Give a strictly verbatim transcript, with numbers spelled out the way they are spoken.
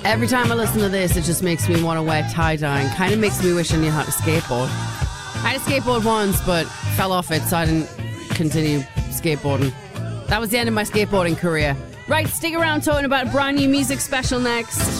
Every time I listen to this, it just makes me want to wear tie-dye. Kind of makes me wish I knew how to skateboard. I had a skateboard once, but fell off it, so I didn't continue skateboarding. That was the end of my skateboarding career. Right, stick around, talking about a brand new music special next.